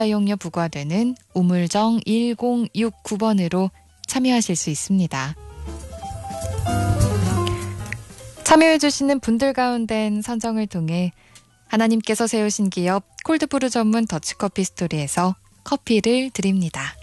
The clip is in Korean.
사용료 부과되는 우물정 1069번으로 참여하실 수 있습니다. 참여해주시는 분들 가운데는 선정을 통해 하나님께서 세우신 기업 콜드브루 전문 더치커피 스토리에서 커피를 드립니다.